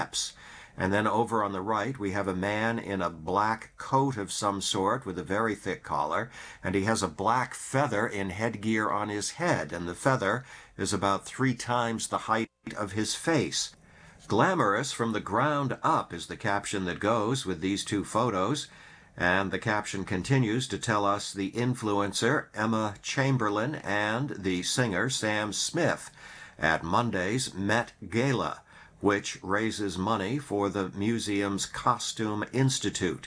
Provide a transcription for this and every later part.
And then over on the right, we have a man in a black coat of some sort with a very thick collar, and he has a black feather in headgear on his head, and the feather is about 3 times the height of his face. "Glamorous from the ground up" is the caption that goes with these two photos. And the caption continues to tell us the influencer Emma Chamberlain and the singer Sam Smith at Monday's Met Gala, which raises money for the museum's Costume Institute.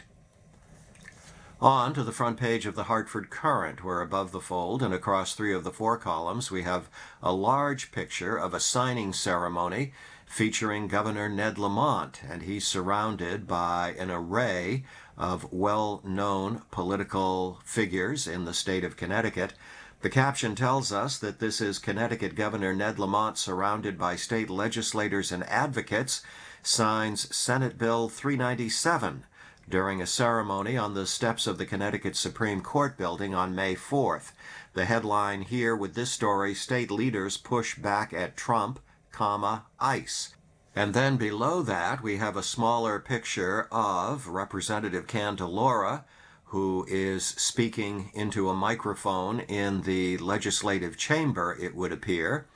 On to the front page of the Hartford Courant, where above the fold and across 3 of the 4 columns we have a large picture of a signing ceremony featuring Governor Ned Lamont, and he's surrounded by an array of well-known political figures in the state of Connecticut. The caption tells us that this is Connecticut Governor Ned Lamont surrounded by state legislators and advocates, signs Senate Bill 397 during a ceremony on the steps of the Connecticut Supreme Court building on May 4th. The headline here with this story, "State Leaders Push Back at Trump, ICE." And then below that we have a smaller picture of Representative Candelora, who is speaking into a microphone in the legislative chamber, it would appear.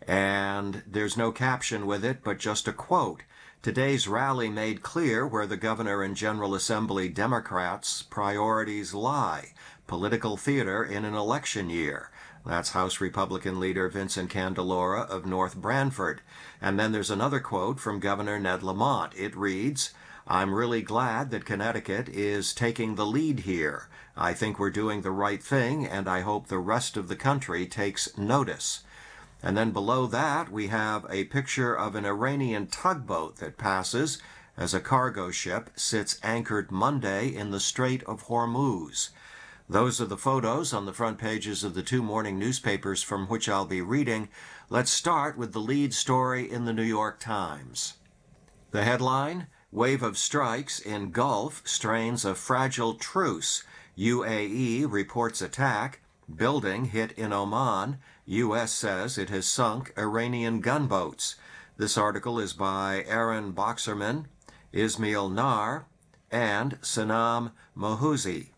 And there's no caption with it, but just a quote. "Today's rally made clear where the governor and General Assembly Democrats' priorities lie. Political theater in an election year." That's House Republican leader Vincent Candelora of North Branford. And then there's another quote from Governor Ned Lamont. It reads, "I'm really glad that Connecticut is taking the lead here. I think we're doing the right thing, and I hope the rest of the country takes notice." And then below that we have a picture of an Iranian tugboat that passes as a cargo ship sits anchored Monday in the Strait of Hormuz. Those are the photos on the front pages of the 2 morning newspapers from which I'll be reading. Let's start with the lead story in the New York Times. The headline, "Wave of strikes in Gulf strains a fragile truce. UAE reports attack. Building hit in Oman. U.S. says it has sunk Iranian gunboats." This article is by Aaron Boxerman, Ismail Nar, and Sanam Mohouzi.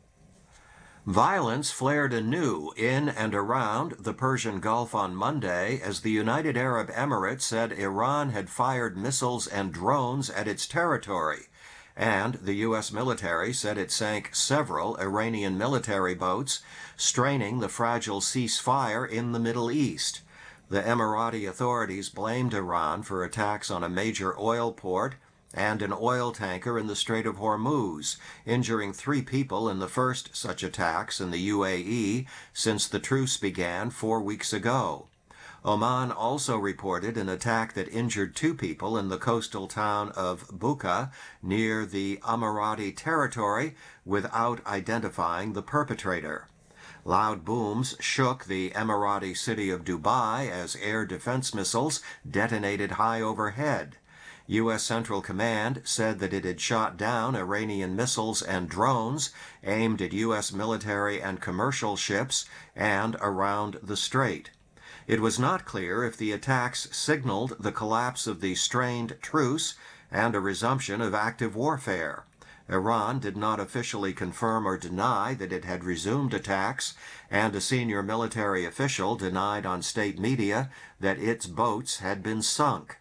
Violence flared anew in and around the Persian Gulf on Monday as the United Arab Emirates said Iran had fired missiles and drones at its territory, and the U.S. military said it sank several Iranian military boats, straining the fragile ceasefire in the Middle East. The Emirati authorities blamed Iran for attacks on a major oil port and an oil tanker in the Strait of Hormuz, injuring 3 people in the first such attacks in the UAE since the truce began 4 weeks ago. Oman also reported an attack that injured 2 people in the coastal town of Buka near the Emirati territory without identifying the perpetrator. Loud booms shook the Emirati city of Dubai as air defense missiles detonated high overhead. U.S. Central Command said that it had shot down Iranian missiles and drones aimed at U.S. military and commercial ships and around the strait. It was not clear if the attacks signaled the collapse of the strained truce and a resumption of active warfare. Iran did not officially confirm or deny that it had resumed attacks, and a senior military official denied on state media that its boats had been sunk.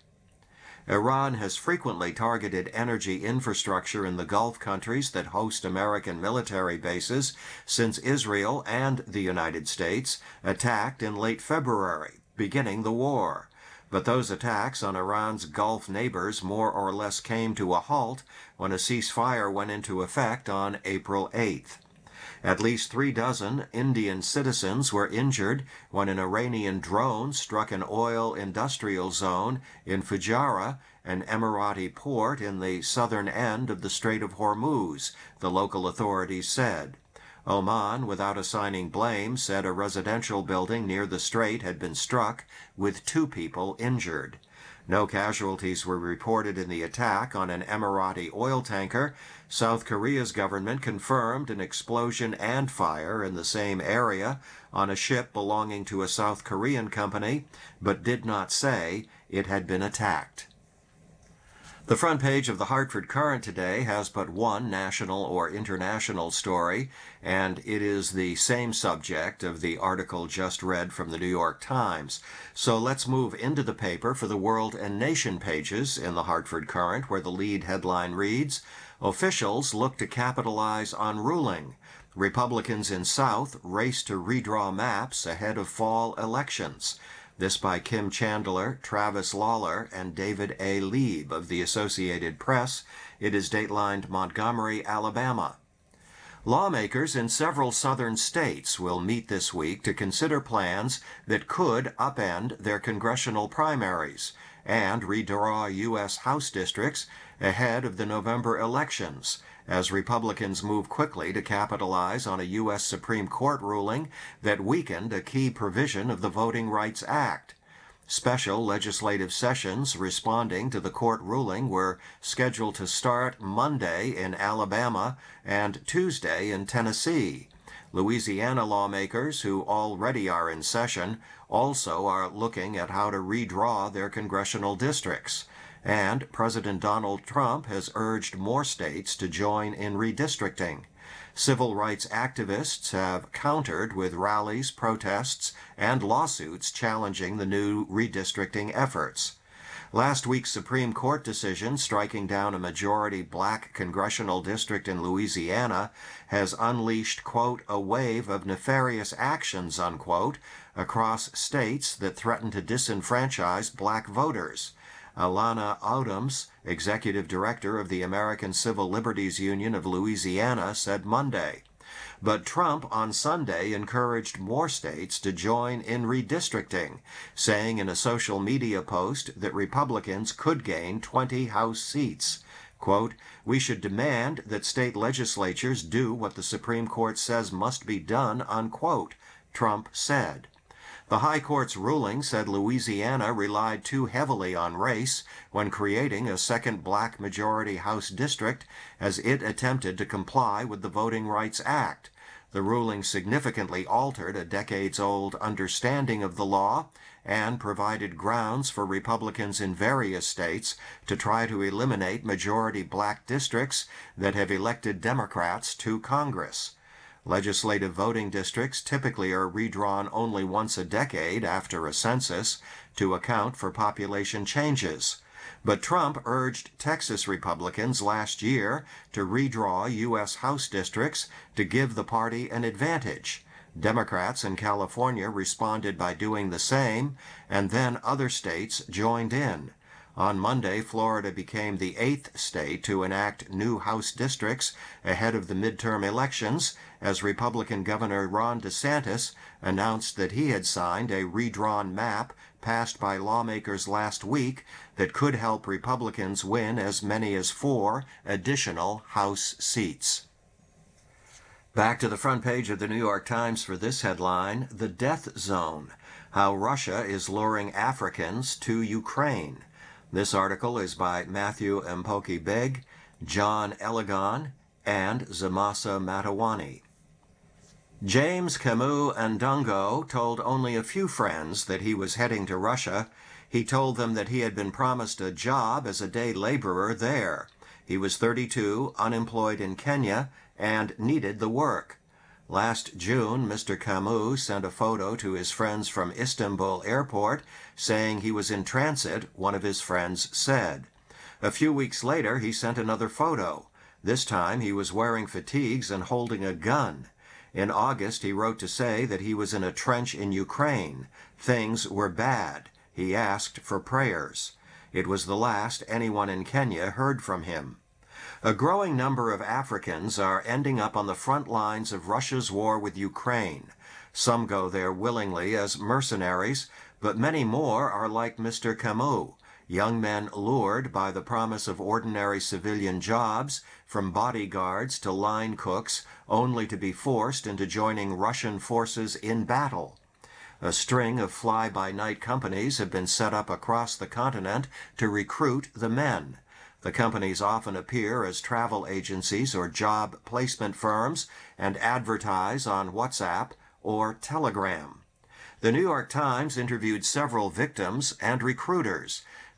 Iran has frequently targeted energy infrastructure in the Gulf countries that host American military bases since Israel and the United States attacked in late February, beginning the war. But those attacks on Iran's Gulf neighbors more or less came to a halt when a ceasefire went into effect on April 8th. At least 36 Indian citizens were injured when an Iranian drone struck an oil industrial zone in Fujairah, an Emirati port in the southern end of the Strait of Hormuz, the local authorities said. Oman, without assigning blame, said a residential building near the strait had been struck, with 2 people injured. No casualties were reported in the attack on an Emirati oil tanker. South Korea's government confirmed an explosion and fire in the same area on a ship belonging to a South Korean company, but did not say it had been attacked. The front page of the Hartford Courant today has but one national or international story, and it is the same subject of the article just read from the New York Times. So let's move into the paper for the World and Nation pages in the Hartford Courant, where the lead headline reads, "Officials look to capitalize on ruling. Republicans in South race to redraw maps ahead of fall elections." This by Kim Chandler, Travis Lawler, and David A. Lieb of the Associated Press. It is datelined Montgomery, Alabama. Lawmakers in several southern states will meet this week to consider plans that could upend their congressional primaries and redraw U.S. House districts ahead of the November elections, as Republicans move quickly to capitalize on a U.S. Supreme Court ruling that weakened a key provision of the Voting Rights Act. Special legislative sessions responding to the court ruling were scheduled to start Monday in Alabama and Tuesday in Tennessee. Louisiana lawmakers, who already are in session, also are looking at how to redraw their congressional districts. And President Donald Trump has urged more states to join in redistricting. Civil rights activists have countered with rallies, protests, and lawsuits challenging the new redistricting efforts. Last week's Supreme Court decision striking down a majority black congressional district in Louisiana has unleashed, quote, "a wave of nefarious actions," unquote, across states that threaten to disenfranchise black voters. Alana Adams, executive director of the American Civil Liberties Union of Louisiana, said Monday. But Trump on Sunday encouraged more states to join in redistricting, saying in a social media post that Republicans could gain 20 House seats. Quote, "We should demand that state legislatures do what the Supreme Court says must be done," unquote, Trump said. The High Court's ruling said Louisiana relied too heavily on race when creating a second black majority House district as it attempted to comply with the Voting Rights Act. The ruling significantly altered a decades-old understanding of the law and provided grounds for Republicans in various states to try to eliminate majority black districts that have elected Democrats to Congress. Legislative voting districts typically are redrawn only once a decade after a census to account for population changes. But Trump urged Texas Republicans last year to redraw U.S. House districts to give the party an advantage. Democrats in California responded by doing the same, and then other states joined in. On Monday, Florida became the 8th state to enact new House districts ahead of the midterm elections, as Republican Governor Ron DeSantis announced that he had signed a redrawn map passed by lawmakers last week that could help Republicans win as many as 4 additional House seats. Back to the front page of the New York Times for this headline, "The Death Zone: How Russia is Luring Africans to Ukraine." This article is by Matthew Mpoki Beg, John Elegon, and Zamasa Matawani. James Camus Ndongo told only a few friends that he was heading to Russia. He told them that he had been promised a job as a day laborer there. He was 32, unemployed in Kenya, and needed the work. Last June, Mr. Camus sent a photo to his friends from Istanbul airport saying he was in transit, one of his friends said. A few weeks later, he sent another photo. This time, he was wearing fatigues and holding a gun. In August, he wrote to say that he was in a trench in Ukraine. Things were bad. He asked for prayers. It was the last anyone in Kenya heard from him. A growing number of Africans are ending up on the front lines of Russia's war with Ukraine. Some go there willingly as mercenaries, but many more are like Mr. Camus, young men lured by the promise of ordinary civilian jobs, from bodyguards to line cooks, only to be forced into joining Russian forces in battle. A string of fly-by-night companies have been set up across the continent to recruit the men. The companies often appear as travel agencies or job placement firms and advertise on WhatsApp or Telegram. The New York Times interviewed several victims and recruiters.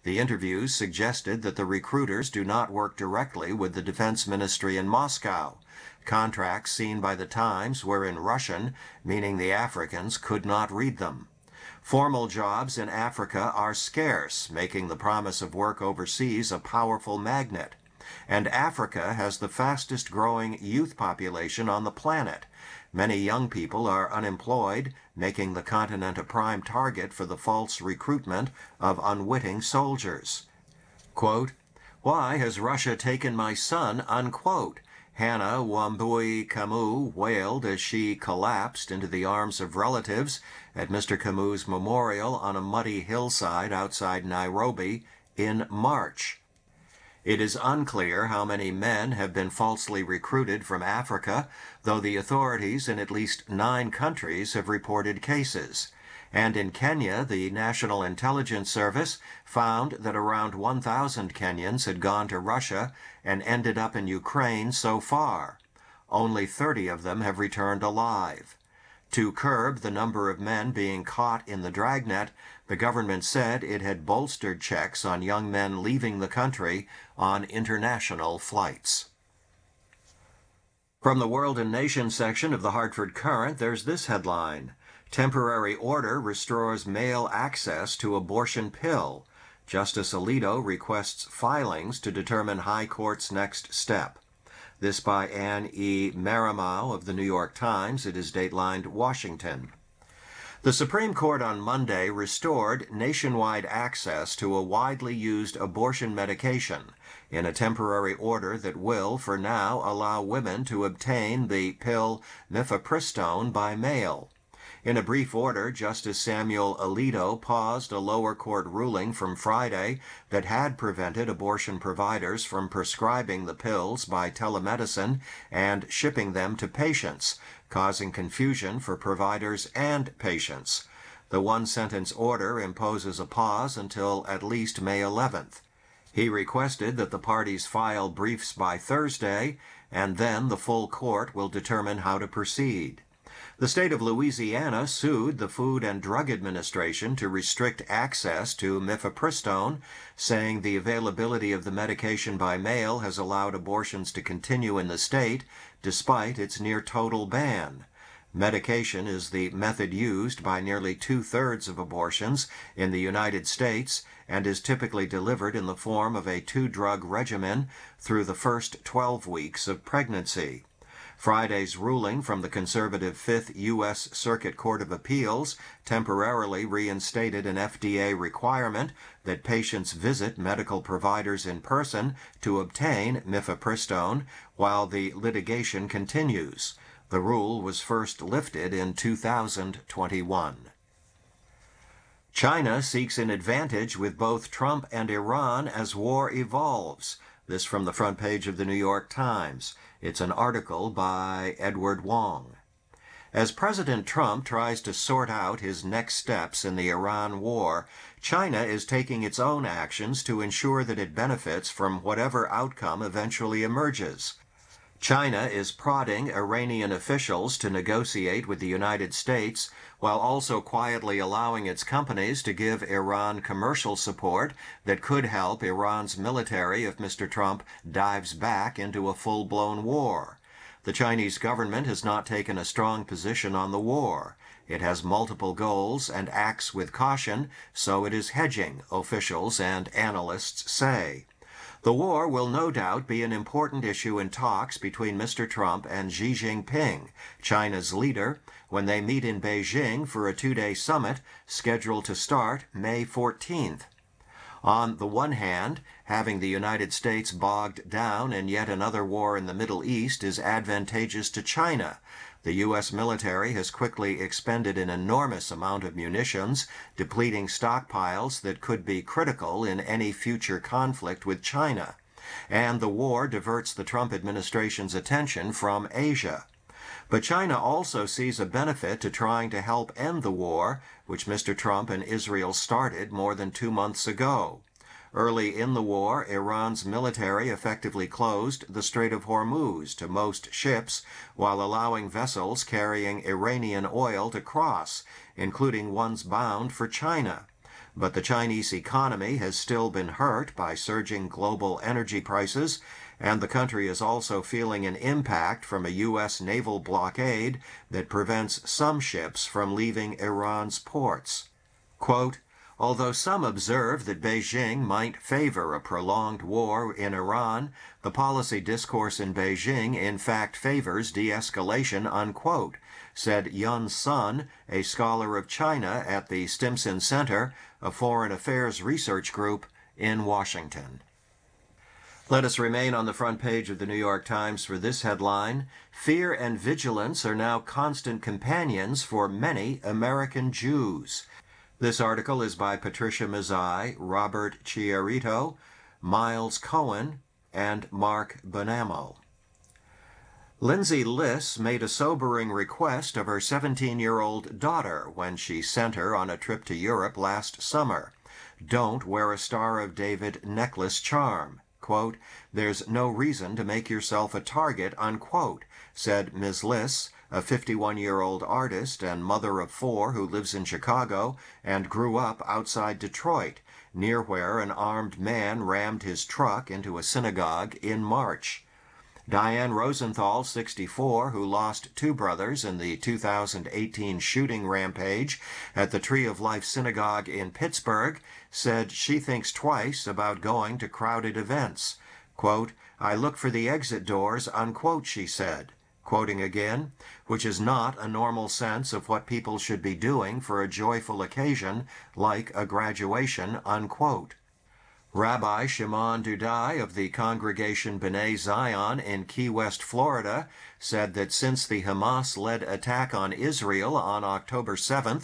The interviews suggested that the recruiters do not work directly with the Defense Ministry in Moscow. Contracts seen by the Times were in Russian, meaning the Africans could not read them. Formal jobs in Africa are scarce, making the promise of work overseas a powerful magnet. And Africa has the fastest growing youth population on the planet. Many young people are unemployed, making the continent a prime target for the false recruitment of unwitting soldiers. Quote, "Why has Russia taken my son?" unquote. Hannah Wambui Kamu wailed as she collapsed into the arms of relatives at Mr. Kamu's memorial on a muddy hillside outside Nairobi in March. It is unclear how many men have been falsely recruited from Africa, though the authorities in at least 9 countries have reported cases. And in Kenya, the National Intelligence Service found that around 1,000 Kenyans had gone to Russia and ended up in Ukraine so far. Only 30 of them have returned alive. To curb the number of men being caught in the dragnet, the government said it had bolstered checks on young men leaving the country on international flights. From the World and Nation section of the Hartford Courant, there's this headline: Temporary order restores male access to abortion pill. Justice Alito requests filings to determine High Court's next step. This by Ann E. Marimau of the New York Times. It is datelined Washington. The Supreme Court on Monday restored nationwide access to a widely used abortion medication in a temporary order that will, for now, allow women to obtain the pill mifepristone by mail. In a brief order, Justice Samuel Alito paused a lower court ruling from Friday that had prevented abortion providers from prescribing the pills by telemedicine and shipping them to patients, causing confusion for providers and patients. The one-sentence order imposes a pause until at least May 11th. He requested that the parties file briefs by Thursday, and then the full court will determine how to proceed. The state of Louisiana sued the Food and Drug Administration to restrict access to mifepristone, saying the availability of the medication by mail has allowed abortions to continue in the state despite its near-total ban. Medication is the method used by nearly 2/3 of abortions in the United States and is typically delivered in the form of a 2-drug regimen through the first 12 weeks of pregnancy. Friday's ruling from the conservative Fifth U.S. Circuit Court of Appeals temporarily reinstated an FDA requirement that patients visit medical providers in person to obtain mifepristone while the litigation continues. The rule was first lifted in 2021. China seeks an advantage with both Trump and Iran as war evolves. This from the front page of the New York Times. It's an article by Edward Wong. As President Trump tries to sort out his next steps in the Iran war, China is taking its own actions to ensure that it benefits from whatever outcome eventually emerges. China is prodding Iranian officials to negotiate with the United States while also quietly allowing its companies to give Iran commercial support that could help Iran's military if Mr. Trump dives back into a full-blown war. The Chinese government has not taken a strong position on the war. It has multiple goals and acts with caution, so it is hedging, officials and analysts say. The war will no doubt be an important issue in talks between Mr. Trump and Xi Jinping, China's leader, when they meet in Beijing for a 2-day summit scheduled to start May 14th. On the one hand, having the United States bogged down in yet another war in the Middle East is advantageous to China. The U.S. military has quickly expended an enormous amount of munitions, depleting stockpiles that could be critical in any future conflict with China. And the war diverts the Trump administration's attention from Asia. But China also sees a benefit to trying to help end the war, which Mr. Trump and Israel started more than 2 months ago. Early in the war, Iran's military effectively closed the Strait of Hormuz to most ships while allowing vessels carrying Iranian oil to cross, including ones bound for China. but the Chinese economy has still been hurt by surging global energy prices, and the country is also feeling an impact from a U.S. naval blockade that prevents some ships from leaving Iran's ports. Quote, although some observe that Beijing might favor a prolonged war in Iran, the policy discourse in Beijing in fact favors de-escalation, unquote, said Yun Sun, a scholar of China at the Stimson Center, a foreign affairs research group in Washington. Let us remain on the front page of the New York Times for this headline: Fear and vigilance are now constant companions for many American Jews. This article is by Patricia Mazzei, Robert Chiarito, Miles Cohen, and Mark Bonamo. Lindsay Liss made a sobering request of her 17-year-old daughter when she sent her on a trip to Europe last summer. Don't wear a Star of David necklace charm. Quote, there's no reason to make yourself a target, unquote, said Ms. Liss, a 51-year-old artist and mother of 4 who lives in Chicago and grew up outside Detroit, near where an armed man rammed his truck into a synagogue in March. Diane Rosenthal, 64, who lost 2 brothers in the 2018 shooting rampage at the Tree of Life Synagogue in Pittsburgh, said she thinks twice about going to crowded events. Quote, I look for the exit doors, unquote, she said. Quoting again, which is not a normal sense of what people should be doing for a joyful occasion like a graduation, unquote. Rabbi Shimon Dudai of the congregation B'nai Zion in Key West, Florida, said that since the Hamas-led attack on Israel on October 7,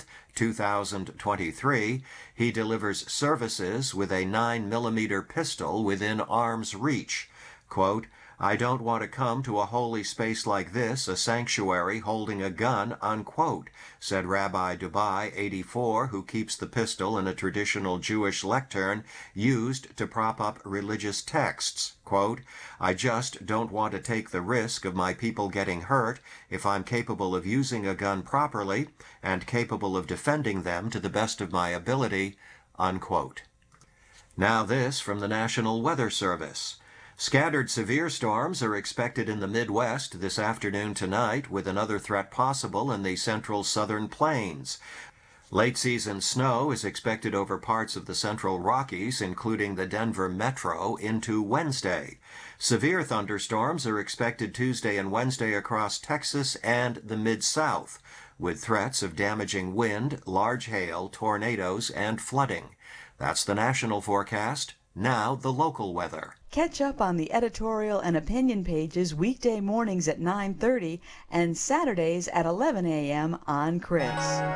2023, he delivers services with a 9mm pistol within arm's reach. Quote, I don't want to come to a holy space like this, a sanctuary, holding a gun, unquote, said Rabbi Dubai, 84, who keeps the pistol in a traditional Jewish lectern used to prop up religious texts. Quote, I just don't want to take the risk of my people getting hurt if I'm capable of using a gun properly and capable of defending them to the best of my ability, unquote. Now this from the National Weather Service. Scattered severe storms are expected in the Midwest this afternoon tonight, with another threat possible in the central southern plains. Late-season snow is expected over parts of the central Rockies, including the Denver metro, into Wednesday. Severe thunderstorms are expected Tuesday and Wednesday across Texas and the Mid-South, with threats of damaging wind, large hail, tornadoes, and flooding. That's the national forecast. Now the local weather. Catch up on the editorial and opinion pages weekday mornings at 9:30 and Saturdays at 11 a.m. on Chris.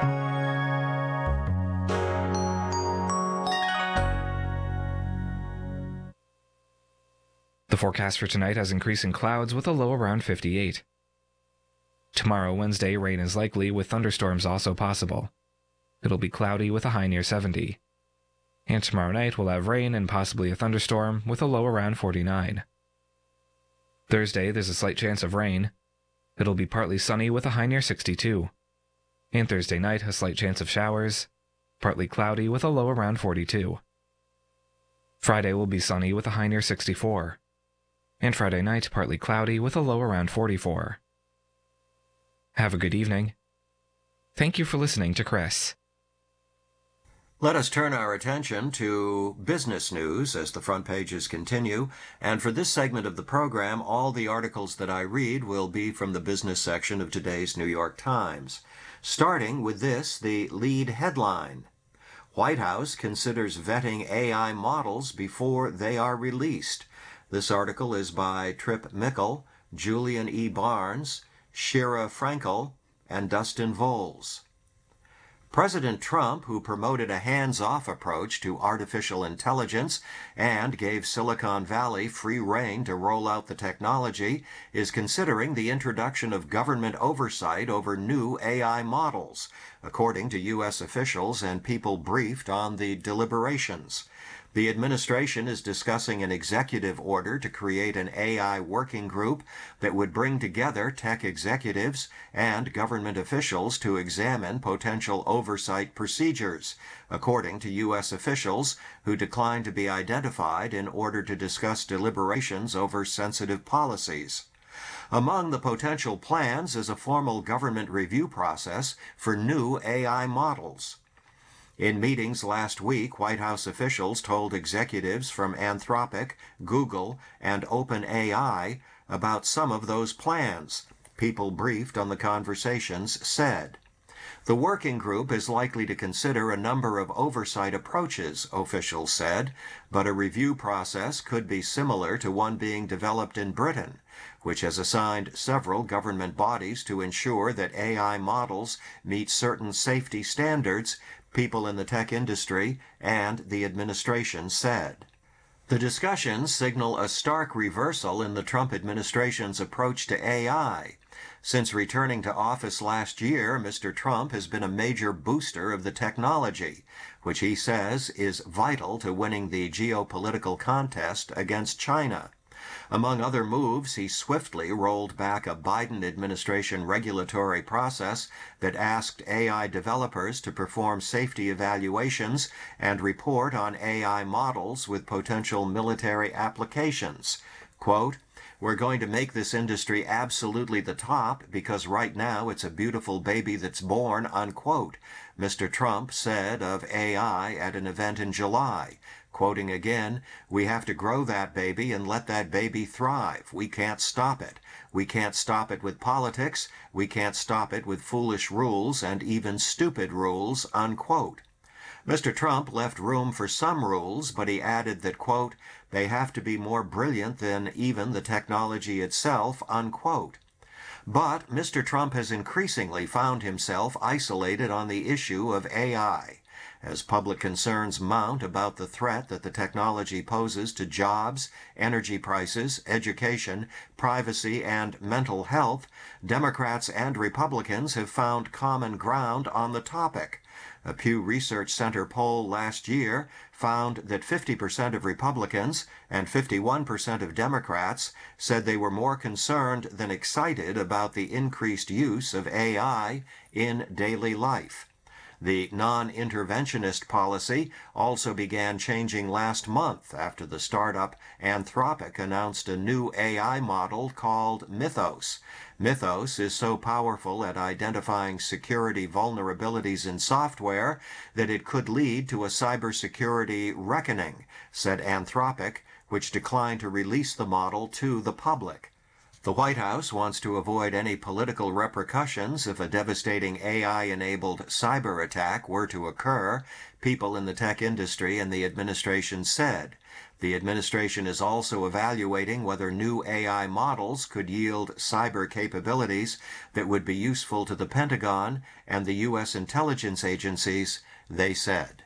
The forecast for tonight has increasing clouds with a low around 58. Tomorrow, Wednesday, rain is likely with thunderstorms also possible. It'll be cloudy with a high near 70. And tomorrow night we'll have rain and possibly a thunderstorm with a low around 49. Thursday, there's a slight chance of rain. It'll be partly sunny with a high near 62. And Thursday night, a slight chance of showers, partly cloudy with a low around 42. Friday will be sunny with a high near 64. And Friday night, partly cloudy with a low around 44. Have a good evening. Thank you for listening to Chris. Let us turn our attention to business news as the front pages continue, and for this segment of the program, all the articles that I read will be from the business section of today's New York Times. Starting with this, the lead headline: White House considers vetting AI models before they are released. This article is by Trip Mickle, Julian E. Barnes, Shira Frankel, and Dustin Voles. President Trump, who promoted a hands-off approach to artificial intelligence and gave Silicon Valley free rein to roll out the technology, is considering the introduction of government oversight over new AI models, according to U.S. officials and people briefed on the deliberations. The administration is discussing an executive order to create an AI working group that would bring together tech executives and government officials to examine potential oversight procedures, according to U.S. officials who declined to be identified in order to discuss deliberations over sensitive policies. Among the potential plans is a formal government review process for new AI models. In meetings last week, White House officials told executives from Anthropic, Google, and OpenAI about some of those plans, people briefed on the conversations said. The working group is likely to consider a number of oversight approaches, officials said, but a review process could be similar to one being developed in Britain, which has assigned several government bodies to ensure that AI models meet certain safety standards, people in the tech industry and the administration said. The discussions signal a stark reversal in the Trump administration's approach to AI. Since returning to office last year, Mr. Trump has been a major booster of the technology, which he says is vital to winning the geopolitical contest against China. Among other moves, he swiftly rolled back a Biden administration regulatory process that asked AI developers to perform safety evaluations and report on AI models with potential military applications. Quote, "We're going to make this industry absolutely the top because right now it's a beautiful baby that's born," unquote, Mr. Trump said of AI at an event in July. Quoting again, "We have to grow that baby and let that baby thrive. We can't stop it. We can't stop it with politics. We can't stop it with foolish rules and even stupid rules," unquote. Mr. Trump left room for some rules, but he added that, quote, "They have to be more brilliant than even the technology itself," unquote. But Mr. Trump has increasingly found himself isolated on the issue of AI. As public concerns mount about the threat that the technology poses to jobs, energy prices, education, privacy, and mental health, Democrats and Republicans have found common ground on the topic. A Pew Research Center poll last year found that 50% of Republicans and 51% of Democrats said they were more concerned than excited about the increased use of AI in daily life. The non-interventionist policy also began changing last month after the startup Anthropic announced a new AI model called Mythos. Mythos is so powerful at identifying security vulnerabilities in software that it could lead to a cybersecurity reckoning, said Anthropic, which declined to release the model to the public. The White House wants to avoid any political repercussions if a devastating AI-enabled cyber attack were to occur, people in the tech industry and the administration said. The administration is also evaluating whether new AI models could yield cyber capabilities that would be useful to the Pentagon and the U.S. intelligence agencies, they said.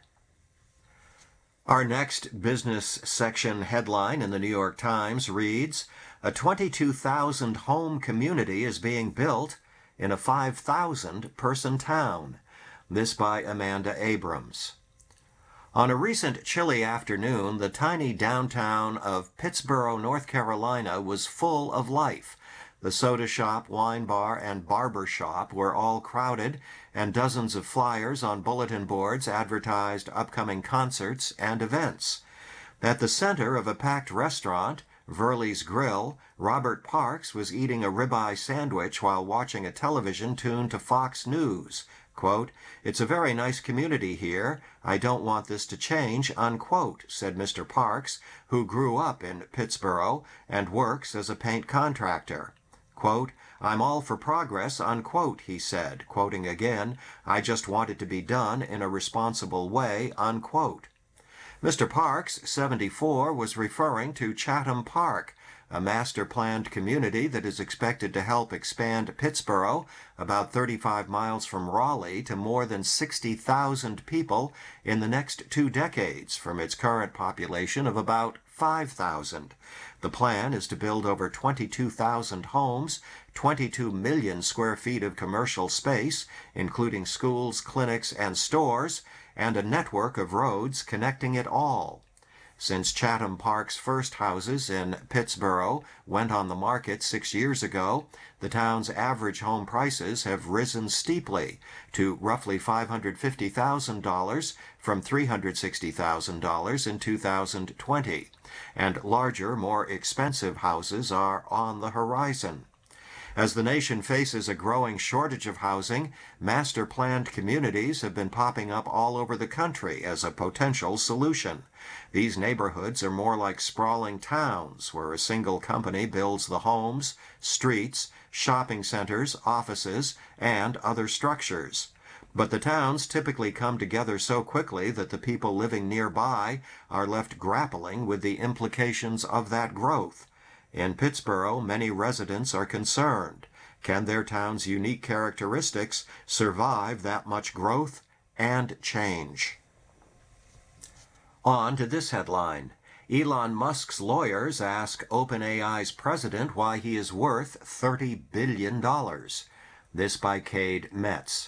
Our next business section headline in the New York Times reads, "A 22,000 home community is being built in a 5,000-person town." This by Amanda Abrams. On a recent chilly afternoon, the tiny downtown of Pittsboro, North Carolina was full of life. The soda shop, wine bar, and barber shop were all crowded, and dozens of flyers on bulletin boards advertised upcoming concerts and events. At the center of a packed restaurant, Verley's Grill, Robert Parks was eating a ribeye sandwich while watching a television tuned to Fox News. Quote, "It's a very nice community here. I don't want this to change," unquote, said Mr. Parks, who grew up in Pittsboro and works as a paint contractor. Quote, "I'm all for progress," unquote, he said, quoting again, "I just want it to be done in a responsible way," unquote. Mr. Parks, 74, was referring to Chatham Park, a master-planned community that is expected to help expand Pittsboro, about 35 miles from Raleigh, to more than 60,000 people in the next 2 decades from its current population of about 5,000. The plan is to build over 22,000 homes, 22 million square feet of commercial space, including schools, clinics, and stores, and a network of roads connecting it all. Since Chatham Park's first houses in Pittsboro went on the market 6 years ago, the town's average home prices have risen steeply to roughly $550,000 from $360,000 in 2020, and larger, more expensive houses are on the horizon. As the nation faces a growing shortage of housing, master-planned communities have been popping up all over the country as a potential solution. These neighborhoods are more like sprawling towns where a single company builds the homes, streets, shopping centers, offices, and other structures. But the towns typically come together so quickly that the people living nearby are left grappling with the implications of that growth. In Pittsboro, many residents are concerned. Can their town's unique characteristics survive that much growth and change? On to this headline. Elon Musk's lawyers ask OpenAI's president why he is worth $30 billion. This by Cade Metz.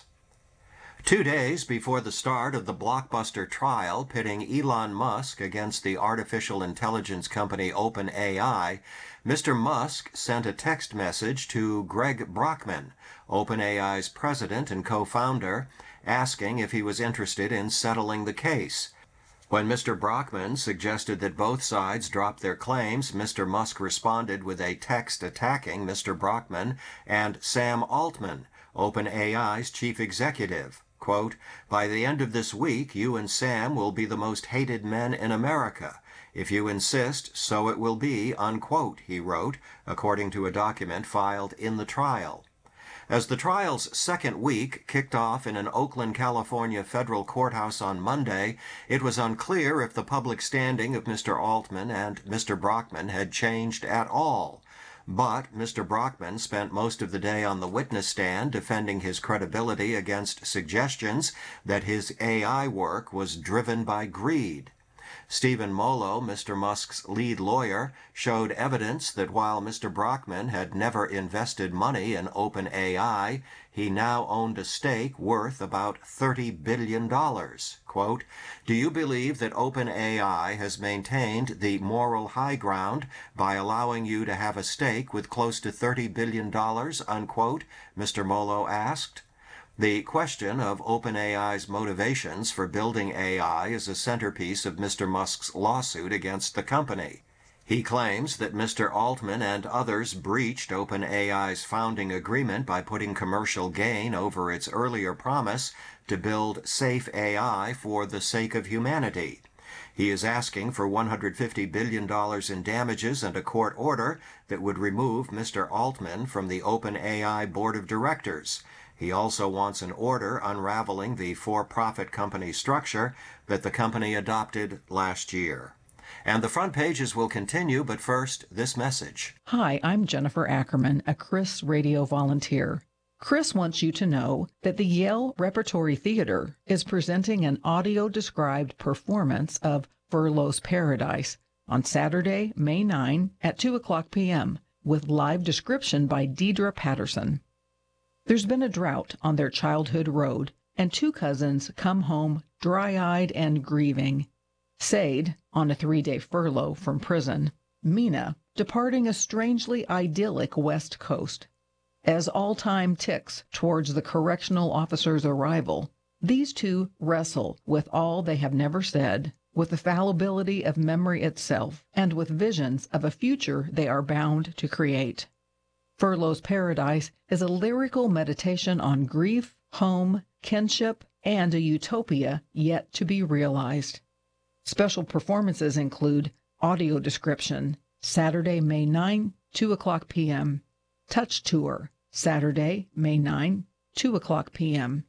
2 days before the start of the blockbuster trial pitting Elon Musk against the artificial intelligence company OpenAI, Mr. Musk sent a text message to Greg Brockman, OpenAI's president and co-founder, asking if he was interested in settling the case. When Mr. Brockman suggested that both sides drop their claims, Mr. Musk responded with a text attacking Mr. Brockman and Sam Altman, OpenAI's chief executive. Quote, "By the end of this week, you and Sam will be the most hated men in America. If you insist, so it will be," unquote, he wrote, according to a document filed in the trial. As the trial's second week kicked off in an Oakland, California federal courthouse on Monday, it was unclear if the public standing of Mr. Altman and Mr. Brockman had changed at all. But Mr. Brockman spent most of the day on the witness stand defending his credibility against suggestions that his AI work was driven by greed. Stephen Molo, Mr. Musk's lead lawyer, showed evidence that while Mr. Brockman had never invested money in OpenAI, he now owned a stake worth about $30 billion. Quote, "Do you believe that OpenAI has maintained the moral high ground by allowing you to have a stake with close to $30 billion, unquote, Mr. Molo asked. The question of OpenAI's motivations for building AI is a centerpiece of Mr. Musk's lawsuit against the company. He claims that Mr. Altman and others breached OpenAI's founding agreement by putting commercial gain over its earlier promise to build safe AI for the sake of humanity. He is asking for $150 billion in damages and a court order that would remove Mr. Altman from the OpenAI board of directors. He also wants an order unraveling the for-profit company structure that the company adopted last year. And the front pages will continue, but first, this message. Hi, I'm Jennifer Ackerman, a Chris radio volunteer. Chris wants you to know that the Yale Repertory Theater is presenting an audio-described performance of Furlough's Paradise on Saturday, May 9 at 2 o'clock p.m. with live description by Deidre Patterson. There's been a drought on their childhood road, and two cousins come home dry-eyed and grieving. Sade, on a 3-day furlough from prison. Mina, departing a strangely idyllic West Coast. As all time ticks towards the correctional officer's arrival, these two wrestle with all they have never said, with the fallibility of memory itself, and with visions of a future they are bound to create. Furlough's Paradise is a lyrical meditation on grief, home, kinship, and a utopia yet to be realized. Special performances include audio description, Saturday, May 9, 2 o'clock p.m. Touch Tour, Saturday, May 9, 2 o'clock p.m.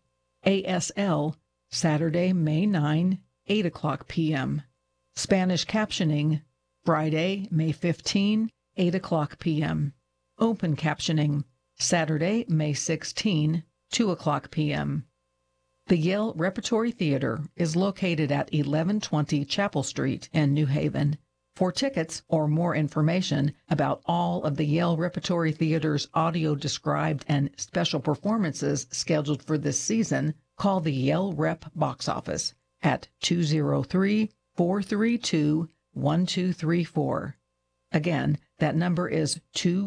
ASL, Saturday, May 9, 8 o'clock p.m. Spanish captioning, Friday, May 15, 8 o'clock p.m. Open captioning, Saturday, May 16, 2 o'clock p.m. The Yale Repertory Theater is located at 1120 Chapel Street in New Haven. For tickets or more information about all of the Yale Repertory Theater's audio-described and special performances scheduled for this season, call the Yale Rep box office at 203-432-0950. 203-434. Again, that number is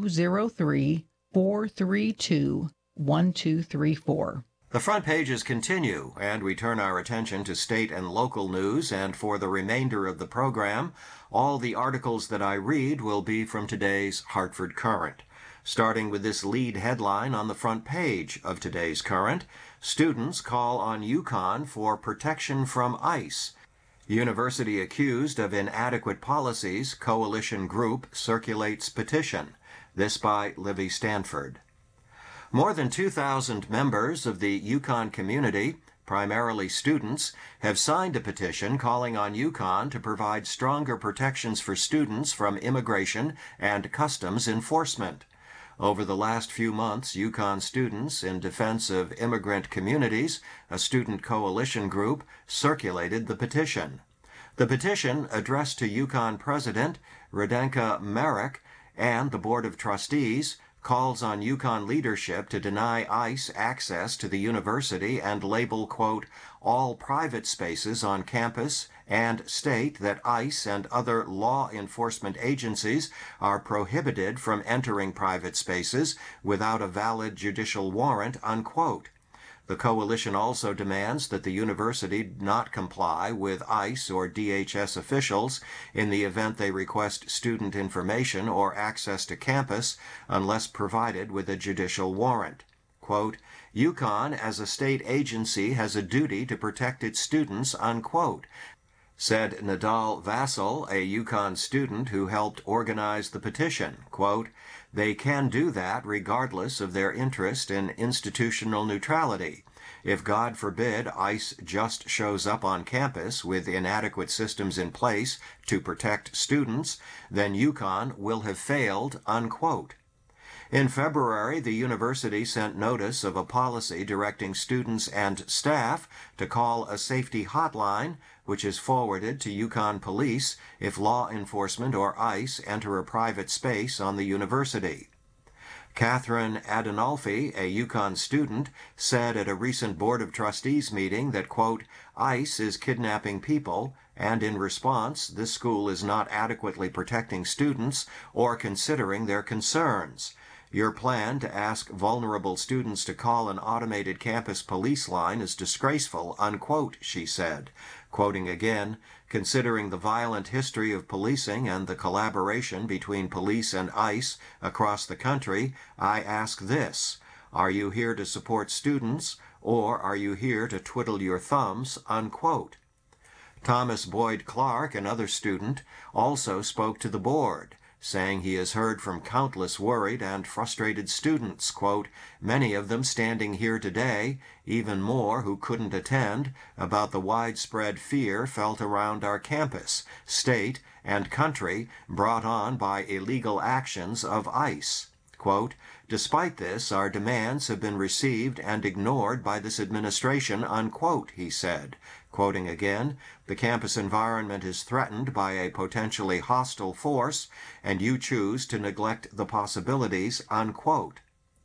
203-432-1234. The front pages continue, and we turn our attention to state and local news, and for the remainder of the program, all the articles that I read will be from today's Hartford Courant. Starting with this lead headline on the front page of today's Courant, students call on UConn for protection from ICE. University accused of inadequate policies, coalition group circulates petition. This by Livy Stanford. More than 2,000 members of the UConn community, primarily students, have signed a petition calling on UConn to provide stronger protections for students from immigration and customs enforcement. Over the last few months, UConn students in defense of immigrant communities, a student coalition group, circulated the petition. The petition, addressed to UConn President Radenka Merrick and the Board of Trustees, calls on UConn leadership to deny ICE access to the university and label, quote, all private spaces on campus, and state that ICE and other law enforcement agencies are prohibited from entering private spaces without a valid judicial warrant, unquote. The coalition also demands that the university not comply with ICE or DHS officials in the event they request student information or access to campus unless provided with a judicial warrant. Quote, UConn as a state agency has a duty to protect its students, unquote, said Nadal Vassal, a UConn student who helped organize the petition. Quote, they can do that regardless of their interest in institutional neutrality. If, God forbid, ICE just shows up on campus with inadequate systems in place to protect students, then UConn will have failed, unquote. In February, the university sent notice of a policy directing students and staff to call a safety hotline, which is forwarded to UConn police if law enforcement or ICE enter a private space on the university. Catherine Adinolfi, a UConn student, said at a recent Board of Trustees meeting that, quote, ICE is kidnapping people, and in response, this school is not adequately protecting students or considering their concerns. Your plan to ask vulnerable students to call an automated campus police line is disgraceful, unquote, she said. Quoting again, considering the violent history of policing and the collaboration between police and ICE across the country, I ask this, are you here to support students, or are you here to twiddle your thumbs, unquote? Thomas Boyd Clark, another student, also spoke to the board, saying he has heard from countless worried and frustrated students, quote, many of them standing here today, even more who couldn't attend, about the widespread fear felt around our campus, state, and country brought on by illegal actions of ICE. Quote, despite this, our demands have been received and ignored by this administration, unquote, he said. Quoting again, the campus environment is threatened by a potentially hostile force, and you choose to neglect the possibilities, unquote.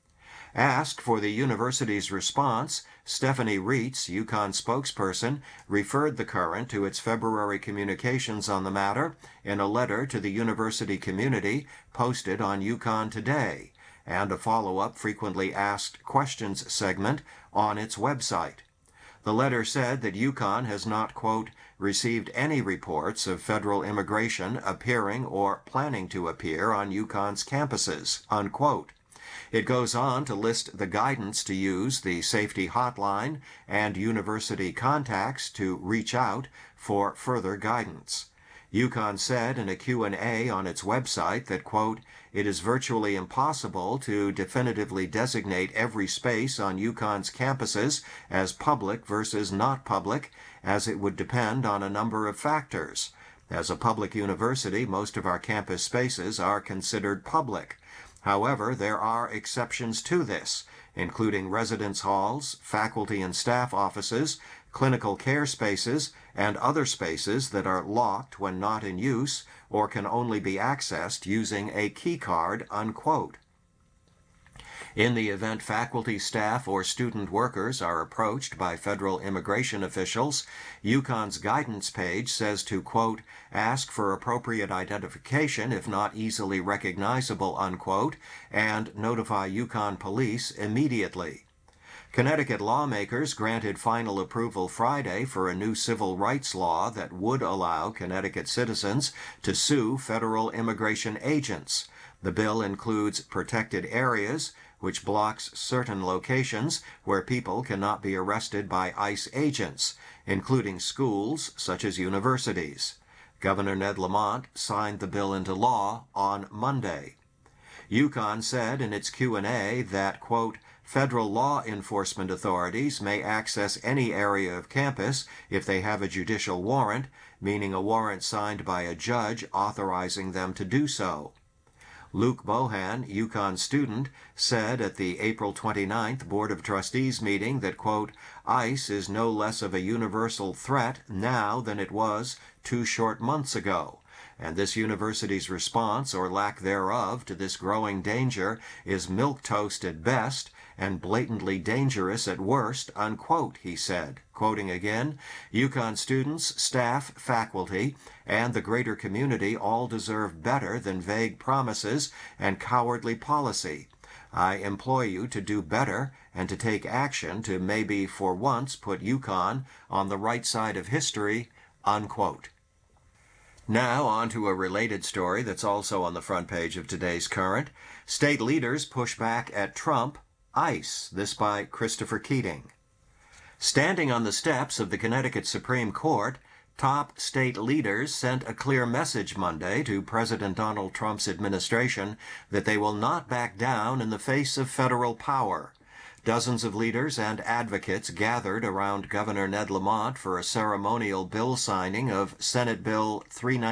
Asked for the university's response, Stephanie Reitz, UConn spokesperson, referred the Courant to its February communications on the matter in a letter to the university community posted on UConn Today, and a follow-up frequently asked questions segment on its website. The letter said that UConn has not, quote, received any reports of federal immigration appearing or planning to appear on UConn's campuses, unquote. It goes on to list the guidance to use the safety hotline and university contacts to reach out for further guidance. UConn said in a Q&A on its website that, quote, it is virtually impossible to definitively designate every space on UConn's campuses as public versus not public, as it would depend on a number of factors. As a public university, most of our campus spaces are considered public. However, there are exceptions to this, including residence halls, faculty and staff offices, clinical care spaces, and other spaces that are locked when not in use or can only be accessed using a key card, unquote. In the event faculty, staff, or student workers are approached by federal immigration officials, UConn's guidance page says to, quote, ask for appropriate identification if not easily recognizable, unquote, and notify UConn police immediately. Connecticut lawmakers granted final approval Friday for a new civil rights law that would allow Connecticut citizens to sue federal immigration agents. The bill includes protected areas, which blocks certain locations where people cannot be arrested by ICE agents, including schools such as universities. Governor Ned Lamont signed the bill into law on Monday. UConn said in its Q&A that, quote, federal law enforcement authorities may access any area of campus if they have a judicial warrant, meaning a warrant signed by a judge authorizing them to do so. Luke Bohan, UConn student, said at the April 29th Board of Trustees meeting that, quote, ICE is no less of a universal threat now than it was 2 short months ago, and this university's response or lack thereof to this growing danger is milquetoast at best and blatantly dangerous at worst, unquote, he said. Quoting again, UConn students, staff, faculty, and the greater community all deserve better than vague promises and cowardly policy. I implore you to do better and to take action to maybe for once put UConn on the right side of history, unquote. Now on to a related story that's also on the front page of today's Current. State leaders push back at Trump, ICE. This by Christopher Keating. Standing on the steps of the Connecticut Supreme Court, top state leaders sent a clear message Monday to President Donald Trump's administration that they will not back down in the face of federal power. Dozens of leaders and advocates gathered around Governor Ned Lamont for a ceremonial bill signing of Senate Bill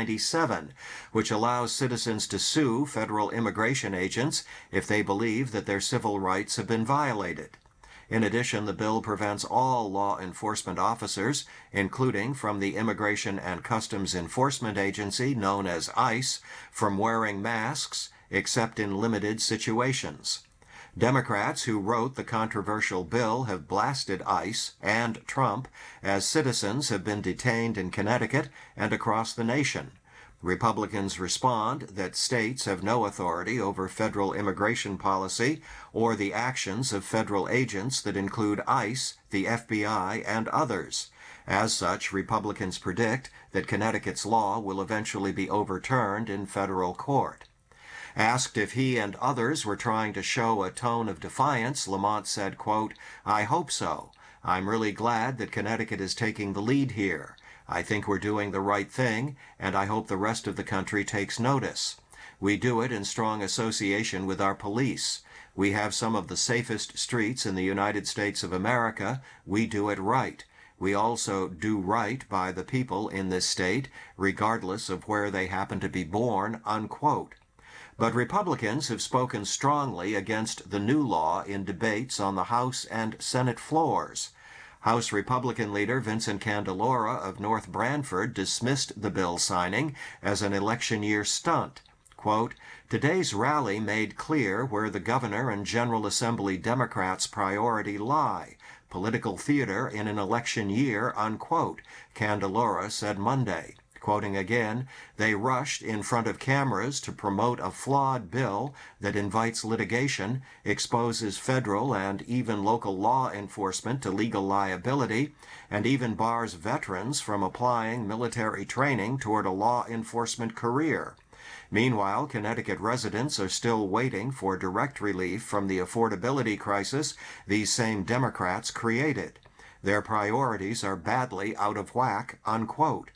397, which allows citizens to sue federal immigration agents if they believe that their civil rights have been violated. In addition, the bill prevents all law enforcement officers, including from the Immigration and Customs Enforcement Agency, known as ICE, from wearing masks except in limited situations. Democrats who wrote the controversial bill have blasted ICE and Trump as citizens have been detained in Connecticut and across the nation. Republicans respond that states have no authority over federal immigration policy or the actions of federal agents that include ICE, the FBI, and others. As such, Republicans predict that Connecticut's law will eventually be overturned in federal court. Asked if he and others were trying to show a tone of defiance, Lamont said, quote, I hope so. I'm really glad that Connecticut is taking the lead here. I think we're doing the right thing, and I hope the rest of the country takes notice. We do it in strong association with our police. We have some of the safest streets in the United States of America. We do it right. We also do right by the people in this state, regardless of where they happen to be born, unquote. But Republicans have spoken strongly against the new law in debates on the House and Senate floors. House Republican leader Vincent Candelora of North Branford dismissed the bill signing as an election year stunt. Quote, today's rally made clear where the governor and General Assembly Democrats' priority lie. Political theater in an election year, unquote, Candelora said Monday. Quoting again, they rushed in front of cameras to promote a flawed bill that invites litigation, exposes federal and even local law enforcement to legal liability, and even bars veterans from applying military training toward a law enforcement career. Meanwhile, Connecticut residents are still waiting for direct relief from the affordability crisis these same Democrats created. Their priorities are badly out of whack, unquote.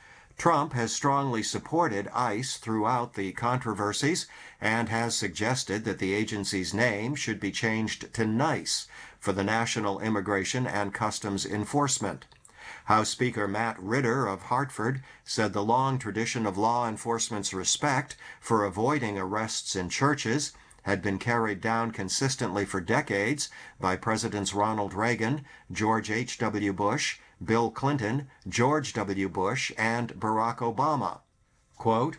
Trump has strongly supported ICE throughout the controversies and has suggested that the agency's name should be changed to NICE for the National Immigration and Customs Enforcement. House Speaker Matt Ritter of Hartford said the long tradition of law enforcement's respect for avoiding arrests in churches had been carried down consistently for decades by Presidents Ronald Reagan, George H.W. Bush, Bill Clinton, George W. Bush, and Barack Obama. Quote,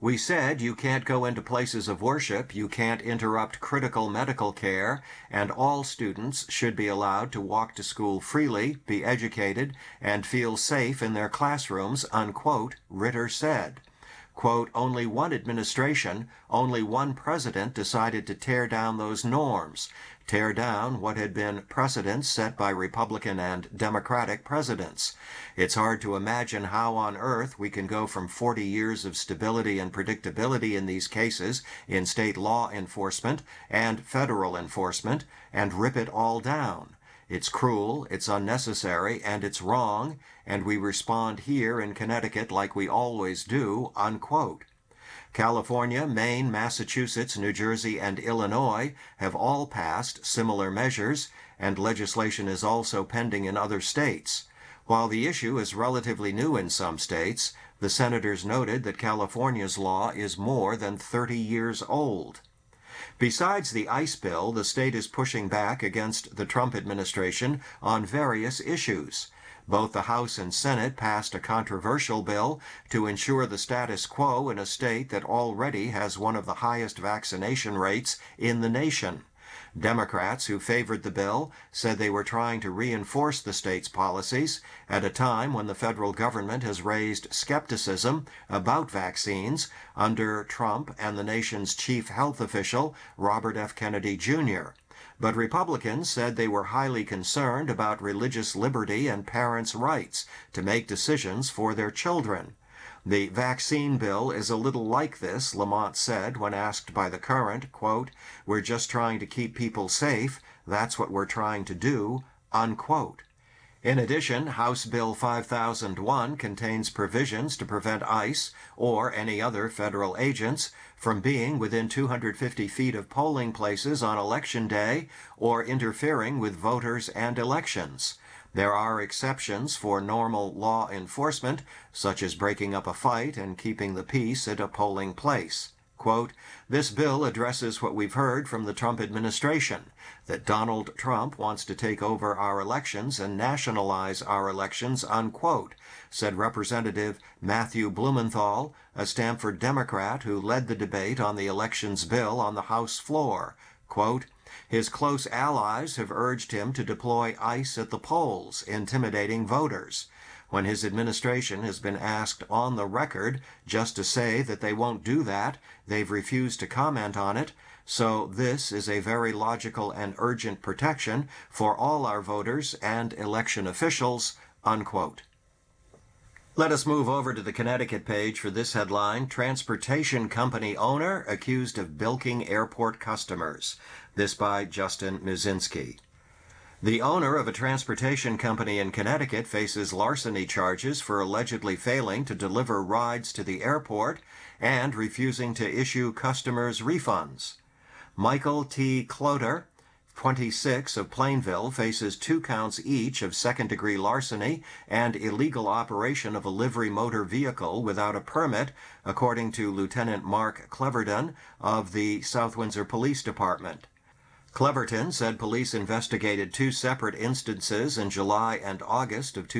We said you can't go into places of worship, you can't interrupt critical medical care, and all students should be allowed to walk to school freely, be educated, and feel safe in their classrooms, unquote, Ritter said. Quote, only one administration, only one president decided to tear down those norms, tear down what had been precedents set by Republican and Democratic presidents. It's hard to imagine how on earth we can go from 40 years of stability and predictability in these cases in state law enforcement and federal enforcement and rip it all down. It's cruel, it's unnecessary, and it's wrong, and we respond here in Connecticut like we always do, unquote. California, Maine, Massachusetts, New Jersey, and Illinois have all passed similar measures, and legislation is also pending in other states. While the issue is relatively new in some states, the senators noted that California's law is more than 30 years old. Besides the ICE bill, the state is pushing back against the Trump administration on various issues. Both the House and Senate passed a controversial bill to ensure the status quo in a state that already has one of the highest vaccination rates in the nation. Democrats who favored the bill said they were trying to reinforce the state's policies at a time when the federal government has raised skepticism about vaccines under Trump and the nation's chief health official, Robert F. Kennedy, Jr. But Republicans said they were highly concerned about religious liberty and parents' rights to make decisions for their children. The vaccine bill is a little like this, Lamont said when asked by The Current, quote, we're just trying to keep people safe, that's what we're trying to do, unquote. In addition, House Bill 5001 contains provisions to prevent ICE or any other federal agents from being within 250 feet of polling places on Election Day or interfering with voters and elections. There are exceptions for normal law enforcement, such as breaking up a fight and keeping the peace at a polling place. Quote, this bill addresses what we've heard from the Trump administration, that Donald Trump wants to take over our elections and nationalize our elections, unquote, said Representative Matthew Blumenthal, a Stamford Democrat who led the debate on the elections bill on the House floor. Quote, his close allies have urged him to deploy ICE at the polls, intimidating voters. When his administration has been asked on the record just to say that they won't do that, they've refused to comment on it, so this is a very logical and urgent protection for all our voters and election officials, unquote. Let us move over to the Connecticut page for this headline, Transportation Company Owner Accused of Bilking Airport Customers. This by Justin Mizinski. The owner of a transportation company in Connecticut faces larceny charges for allegedly failing to deliver rides to the airport and refusing to issue customers refunds. Michael T. Cloder, 26, of Plainville, faces 2 counts each of second-degree larceny and illegal operation of a livery motor vehicle without a permit, according to Lieutenant Mark Cleverton of the South Windsor Police Department. Cleverton said police investigated 2 separate instances in July and August of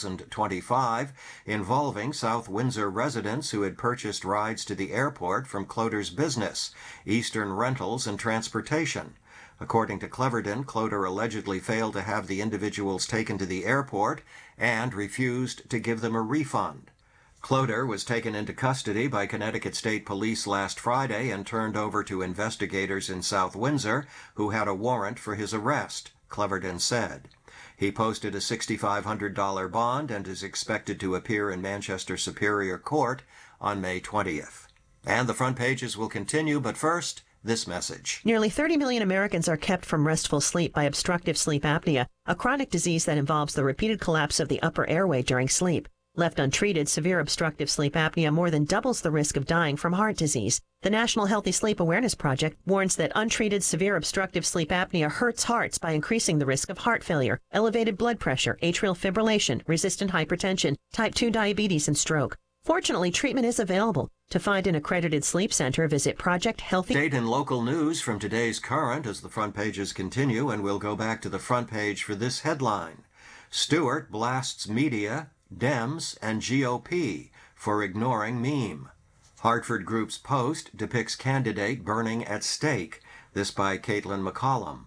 2025 involving South Windsor residents who had purchased rides to the airport from Cloder's business, Eastern Rentals and Transportation. According to Cleverton, Cloder allegedly failed to have the individuals taken to the airport and refused to give them a refund. Cloder was taken into custody by Connecticut State Police last Friday and turned over to investigators in South Windsor who had a warrant for his arrest, Cleverton said. He posted a $6,500 bond and is expected to appear in Manchester Superior Court on May 20th. And the front pages will continue, but first, this message. Nearly 30 million Americans are kept from restful sleep by obstructive sleep apnea, a chronic disease that involves the repeated collapse of the upper airway during sleep. Left untreated, severe obstructive sleep apnea more than doubles the risk of dying from heart disease. The National Healthy Sleep Awareness Project warns that untreated severe obstructive sleep apnea hurts hearts by increasing the risk of heart failure, elevated blood pressure, atrial fibrillation, resistant hypertension, type 2 diabetes, and stroke. Fortunately, treatment is available. To find an accredited sleep center, visit Project Healthy. State and local news from today's Current as the front pages continue, and we'll go back to the front page for this headline. Stewart blasts media, Dems, and GOP for ignoring meme. Hartford Group's post depicts candidate burning at stake. This by Caitlin McCollum.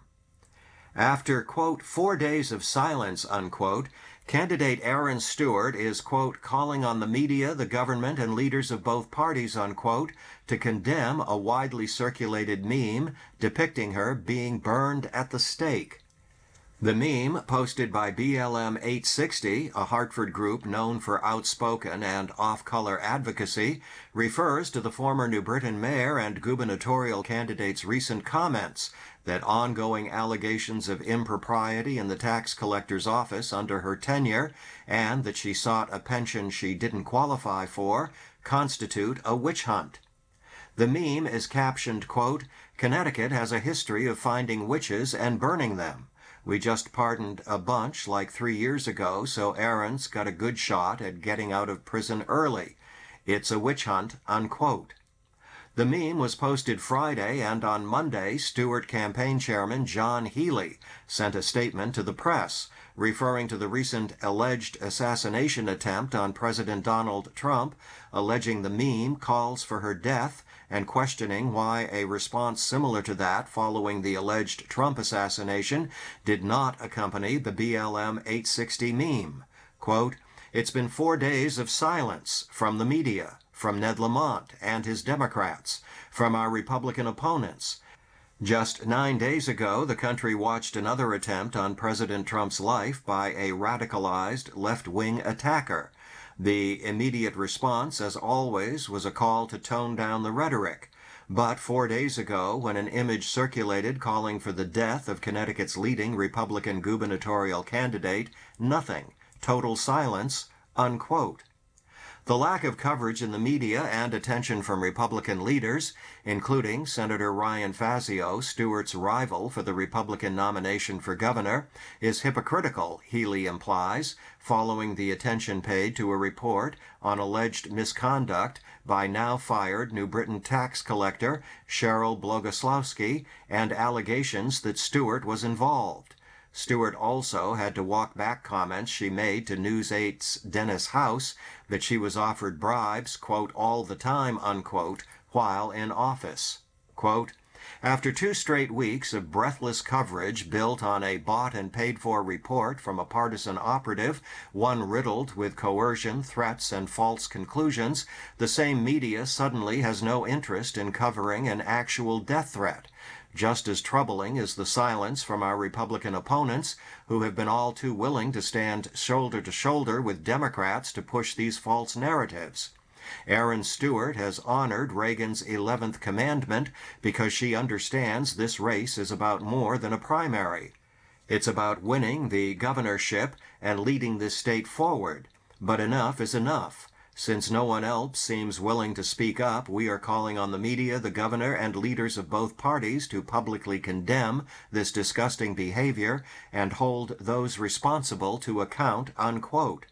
After, quote, 4 days of silence, unquote, candidate Aaron Stewart is, quote, calling on the media, the government, and leaders of both parties, unquote, to condemn a widely circulated meme depicting her being burned at the stake. The meme, posted by BLM 860, a Hartford group known for outspoken and off-color advocacy, refers to the former New Britain mayor and gubernatorial candidate's recent comments that ongoing allegations of impropriety in the tax collector's office under her tenure and that she sought a pension she didn't qualify for constitute a witch hunt. The meme is captioned, quote, Connecticut has a history of finding witches and burning them. We just pardoned a bunch like 3 years ago, so Aaron's got a good shot at getting out of prison early. It's a witch hunt, unquote. The meme was posted Friday, and on Monday, Stewart campaign chairman John Healey sent a statement to the press, referring to the recent alleged assassination attempt on President Donald Trump, alleging the meme calls for her death, and questioning why a response similar to that following the alleged Trump assassination did not accompany the BLM 860 meme. Quote, It's been 4 days of silence from the media, from Ned Lamont and his Democrats, from our Republican opponents. Just 9 days ago, the country watched another attempt on President Trump's life by a radicalized left-wing attacker. The immediate response, as always, was a call to tone down the rhetoric. But 4 days ago, when an image circulated calling for the death of Connecticut's leading Republican gubernatorial candidate, nothing. Total silence, unquote. The lack of coverage in the media and attention from Republican leaders, including Senator Ryan Fazio, Stewart's rival for the Republican nomination for governor, is hypocritical, Healey implies, following the attention paid to a report on alleged misconduct by now-fired New Britain tax collector Cheryl Bogoslawski and allegations that Stewart was involved. Stewart also had to walk back comments she made to News 8's Dennis House that she was offered bribes, quote, all the time, unquote, while in office. Quote, After 2 straight weeks of breathless coverage built on a bought and paid-for report from a partisan operative, one riddled with coercion, threats, and false conclusions, the same media suddenly has no interest in covering an actual death threat. Just as troubling is the silence from our Republican opponents, who have been all too willing to stand shoulder to shoulder with Democrats to push these false narratives. Aaron Stewart has honored Reagan's 11th commandment because she understands this race is about more than a primary. It's about winning the governorship and leading this state forward. But enough is enough. Since no one else seems willing to speak up, we are calling on the media, the governor, and leaders of both parties to publicly condemn this disgusting behavior and hold those responsible to account, unquote.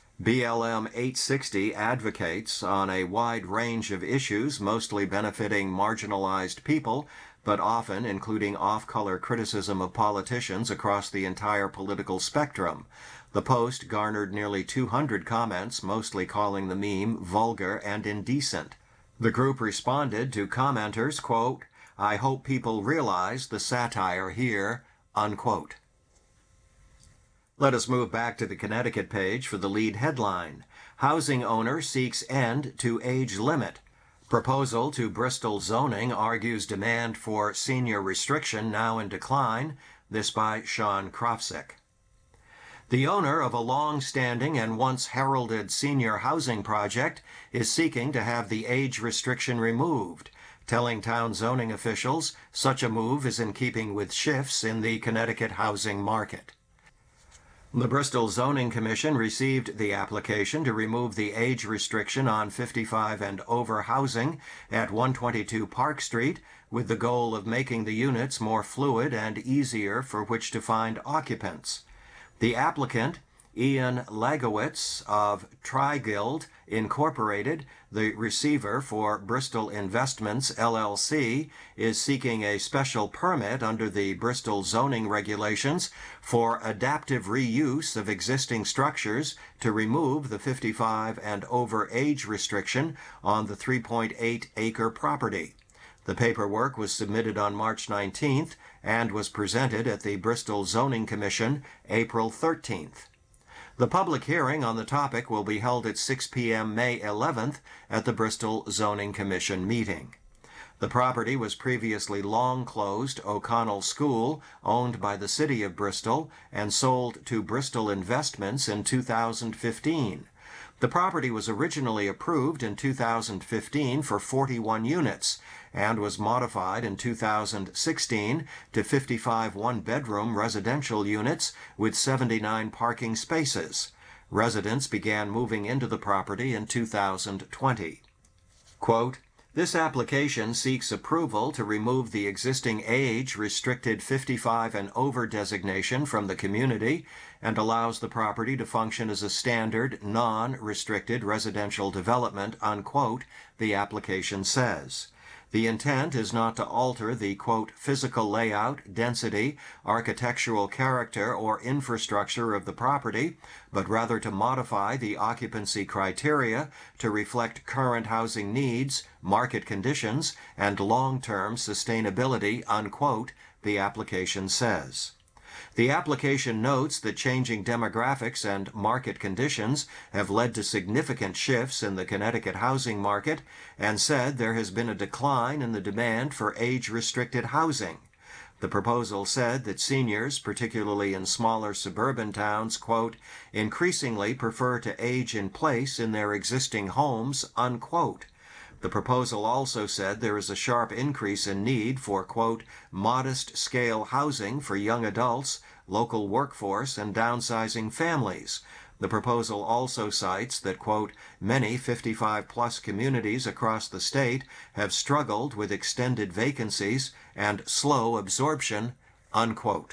BLM 860 advocates on a wide range of issues, mostly benefiting marginalized people, but often including off-color criticism of politicians across the entire political spectrum. The post garnered nearly 200 comments, mostly calling the meme vulgar and indecent. The group responded to commenters, quote, I hope people realize the satire here, unquote. Let us move back to the Connecticut page for the lead headline. Housing owner seeks end to age limit. Proposal to Bristol zoning argues demand for senior restriction now in decline. This by Sean Krofsick. The owner of a long-standing and once heralded senior housing project is seeking to have the age restriction removed, telling town zoning officials such a move is in keeping with shifts in the Connecticut housing market. The Bristol Zoning Commission received the application to remove the age restriction on 55 and over housing at 122 Park Street with the goal of making the units more fluid and easier for which to find occupants. The applicant, Ian Lagowitz of Trigild Incorporated, the receiver for Bristol Investments, LLC, is seeking a special permit under the Bristol zoning regulations for adaptive reuse of existing structures to remove the 55 and over age restriction on the 3.8-acre property. The paperwork was submitted on March 19th and was presented at the Bristol Zoning Commission April 13th. The public hearing on the topic will be held at 6 p.m. May 11th at the Bristol Zoning Commission meeting. The property was previously long-closed O'Connell School, owned by the City of Bristol, and sold to Bristol Investments in 2015. The property was originally approved in 2015 for 41 units and was modified in 2016 to 55 one-bedroom residential units with 79 parking spaces. Residents began moving into the property in 2020. Quote, "This application seeks approval to remove the existing age-restricted 55 and over designation from the community and allows the property to function as a standard, non-restricted residential development," unquote, the application says. The intent is not to alter the, quote, "physical layout, density, architectural character, or infrastructure of the property, but rather to modify the occupancy criteria to reflect current housing needs, market conditions, and long-term sustainability," unquote, the application says. The application notes that changing demographics and market conditions have led to significant shifts in the Connecticut housing market and said there has been a decline in the demand for age-restricted housing. The proposal said that seniors, particularly in smaller suburban towns, quote, "increasingly prefer to age in place in their existing homes," unquote. The proposal also said there is a sharp increase in need for, quote, "modest-scale housing for young adults, local workforce, and downsizing families." The proposal also cites that, quote, "many 55-plus communities across the state have struggled with extended vacancies and slow absorption," unquote.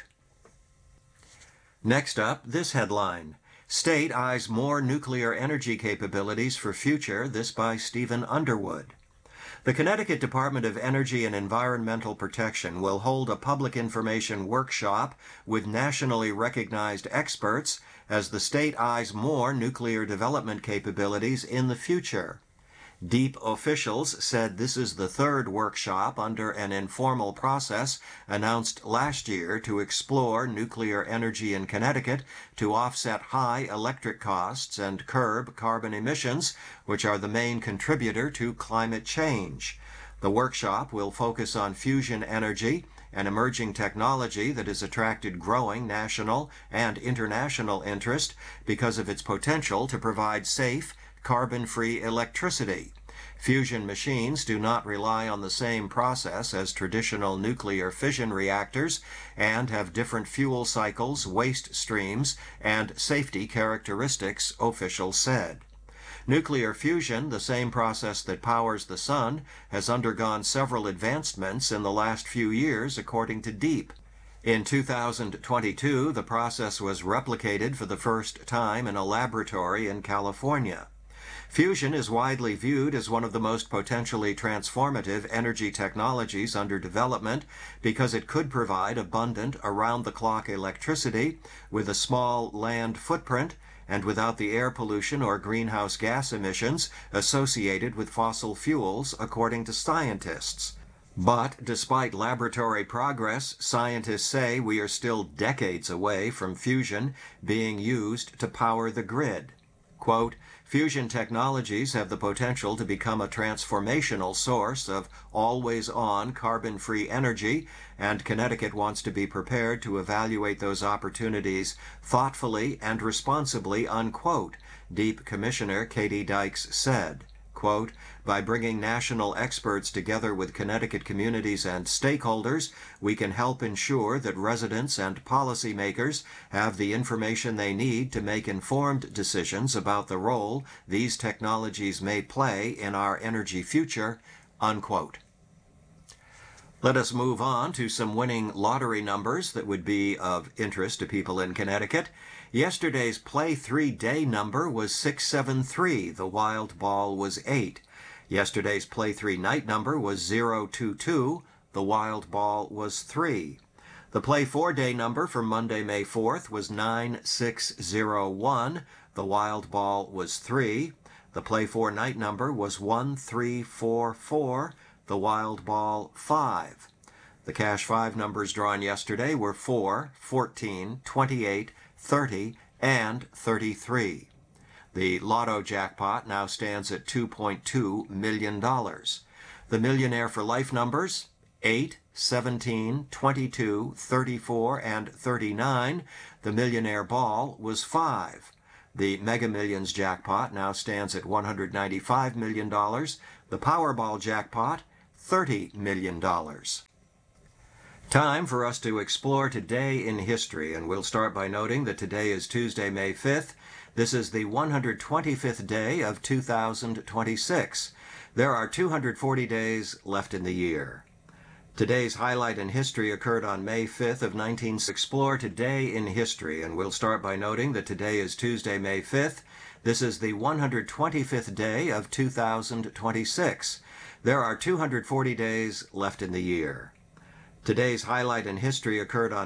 Next up, this headline. State eyes more nuclear energy capabilities for future, this by Stephen Underwood. The Connecticut Department of Energy and Environmental Protection will hold a public information workshop with nationally recognized experts as the state eyes more nuclear development capabilities in the future. DEEP officials said this is the third workshop under an informal process announced last year to explore nuclear energy in Connecticut to offset high electric costs and curb carbon emissions, which are the main contributor to climate change. The workshop will focus on fusion energy, an emerging technology that has attracted growing national and international interest because of its potential to provide safe, carbon-free electricity. Fusion machines do not rely on the same process as traditional nuclear fission reactors and have different fuel cycles, waste streams, and safety characteristics, officials said. Nuclear fusion, the same process that powers the sun, has undergone several advancements in the last few years, according to DEEP. In 2022, the process was replicated for the first time in a laboratory in California. Fusion is widely viewed as one of the most potentially transformative energy technologies under development because it could provide abundant, around-the-clock electricity with a small land footprint and without the air pollution or greenhouse gas emissions associated with fossil fuels, according to scientists. But despite laboratory progress, scientists say we are still decades away from fusion being used to power the grid. Quote, "Fusion technologies have the potential to become a transformational source of always-on carbon-free energy, and Connecticut wants to be prepared to evaluate those opportunities thoughtfully and responsibly," unquote, DEEP Commissioner Katie Dykes said. Quote, "By bringing national experts together with Connecticut communities and stakeholders, we can help ensure that residents and policymakers have the information they need to make informed decisions about the role these technologies may play in our energy future," unquote. Let us move on to some winning lottery numbers that would be of interest to people in Connecticut. Yesterday's Play 3 day number was 673. The wild ball was 8. Yesterday's Play 3 night number was 022. The wild ball was 3. The Play 4 day number for Monday, May 4th was 9601. The wild ball was 3. The Play 4 night number was 1344. The wild ball 5. The Cash 5 numbers drawn yesterday were 4, 14, 28, 30, and 33. The Lotto jackpot now stands at $2.2 million. The Millionaire for Life numbers 8, 17, 22, 34, and 39. The Millionaire Ball was 5. The Mega Millions jackpot now stands at $195 million. The Powerball jackpot, $30 million. Time for us to explore today in history, and we'll start by noting that today is Tuesday, May 5th. This is the 125th day of 2026. There are 240 days left in the year. Today's highlight in history occurred on May 5th of 1960. Explore today in history, and we'll start by noting that today is Tuesday, May 5th. This is the 125th day of 2026. There are 240 days left in the year. Today's highlight in history occurred on